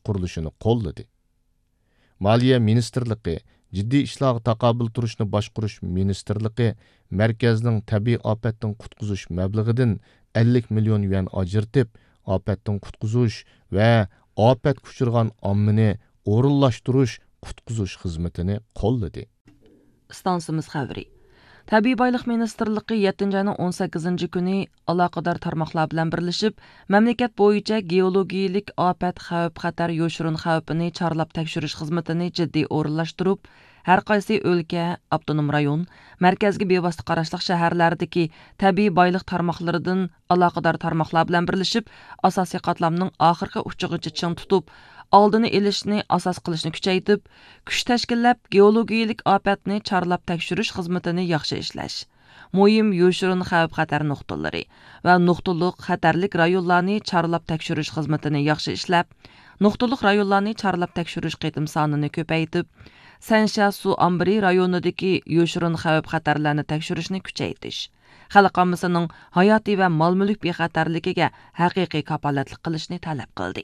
qurilishini qo'lladi. Maliya Ministerligi, Jiddiy ishlarga taqobil turishni boshqarish Ministerligi markazning tabiiy ofatdan qutqizish mablag'idan 50 million yuan ajratib, ofatdan qutqizish va ofat uchirgan ommani o'rinlashtirish qutqizish xizmatini qo'lladi. Stansimiz xabari. Tabiiy boyliq ministerligi 7 ayning 18 kuni aloqador tarmoqlar bilan birlashib, mamlakat bo'yicha geologiyalik ofat xavf-xatar yo'shirin xavfini chorlab tekshirish xizmatini jiddiy o'rinlashtirib, har qaysi o'lka, avtonom rayon, markazga bevosita qarashliq shaharlardagi tabiiy boyliq tarmoqlaridan aloqador tarmoqlar bilan birlashib, asosiy qatlamning oxirgi uchigacha ching tutib, oldini elishni asos qilishni kuchaytib, kuch tashkillab geologiyalik ofatni chorlab tekshirish xizmatini yaxshi ishlash, muhim yo'shirin xavf-xatar nuqtalari va nuqtaliq xatarlik rayonlarni chorlab tekshirish xizmatini yaxshi ishlab, nuqtaliq rayonlarni chorlab tekshirish qitim sonini ko'paytib, Sansha suv ombiri rayonidagi yo'shirin xavf-xatarlarni tekshirishni kuchaytirish, xalq ommasining hayotiy va mol-mulk bexatarligiga haqiqiy kapolatlik qilishni talab qildi.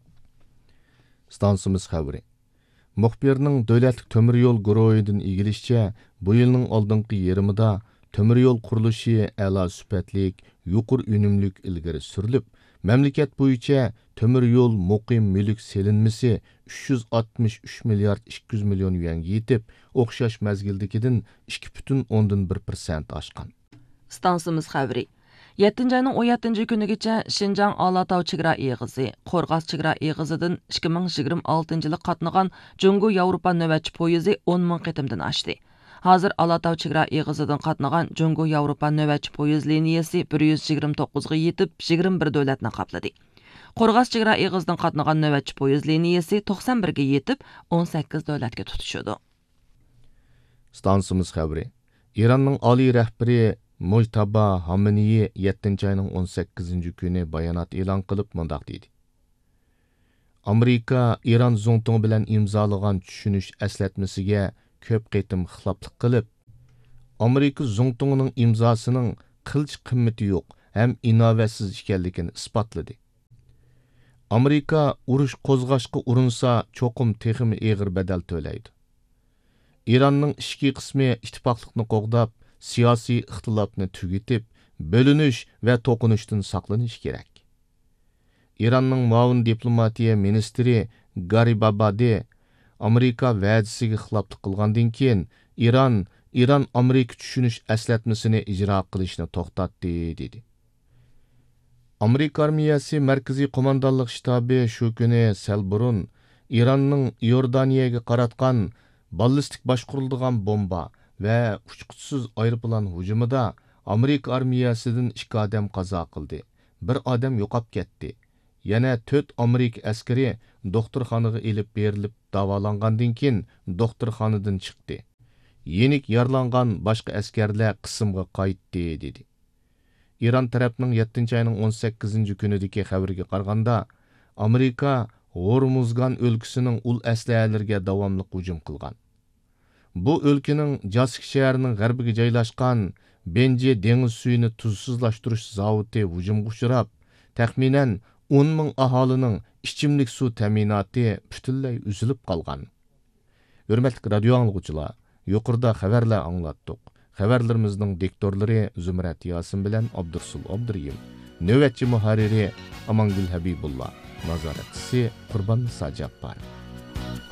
Stansimiz xabari. Muxbirning davlatlik temir yo'l guruhidan egilishicha, bu yilning oldingi yarımida temir yo'l qurilishi a'lo sifatlik, yuqori unumlik ilgari surilib, mamlakat bo'yicha temir yo'l muqim mulk selinmasi 363 milliard 200 million yuanga yetib, o'xshash mazgildagidan 2,1% oshgan. Stansimiz xabari. 7 ayning 17 kunigacha Şinjan Alatau chegara eg'izi, Qo'rg'os chegara eg'izidan 2026 yili qatnagan Jungo Yevropa navbatchi poyezdi 10 ming qitimdan oshdi. Hozir Alatau chegara eg'izidan qatnagan Jungo Yevropa navbatchi poyezd liniyasi 129 ga yetib, 21 davlatni qopladi. Qo'rg'os chegara eg'izidan qatnagan navbatchi poyezd liniyasi 91 ga yetib, 18 davlatga tutishadi. Stansimiz xabari. Iranning oliy rahbari Mujtaba Hamaniyi 7 ayning 18 kuni bayonot e'lon qilib mundaq dedi. Amerika Iran Zongtong bilan imzolagan tushunish eslatmasiga ko'p qitim xiloflik qilib, Amerika Zongtongning imzosining qilch qimmati yo'q ham inovatsiz ekanligini isbotladi. Amerika urush qo'zg'ashga urinsa, cho'qim texmi eg'ir badal to'laydi. Iranning ishki qismi ittifoqlikni qo'g'dab, siyosiy ixtilofni tugatib, bölünüş va to'qinishdan saqlanish kerak. Iranning muavin diplomatiya ministri Garibabadi Amerika va'dasiga xiloflik qilgandan keyin Iran Amerika tushunish eslatmasini ijro qilishni to'xtatdi dedi. Amerika armiyasi markaziy qo'mondonlik shtabi shu kuni sal burun Iranning Iordaniyaga qaratgan ballistik boshqariladigan bomba va uchquchsiz aeroplan hujumida Amerika armiyasidan 2 odam qazo qildi. 1 odam yo'qolib ketdi. Yana 4 Amerika askari doktorxonaga elib berilib davolangandan keyin doktorxonadan chiqdi. Yenik yaralangan boshqa askarlar qismga qaytdi dedi. İran tarafının 7 ayının 18 kunidagi xabarga qaraganda, Amerika Hormuzgan o'lkasining ul aslahalarga davomli hujum qilgan. Bu o'lkaning Jask shahrining g'arbiga joylashgan Benji dengiz suyini tuzsizlashtirish zavodi hujumga uchrab, taxminan 10 ming aholining ichimlik suv ta'minoti butunlay uzilib qolgan. Hurmatli radio anglovchilar, yuqorida xabarlar anglatdik. Xabarlarimizning diktorlari Zumrat Yasin bilan Abdursul Abduriyim, navbatchi muharriri Amangul Habibullah, nazoratchisi Qurbon Sajabbar.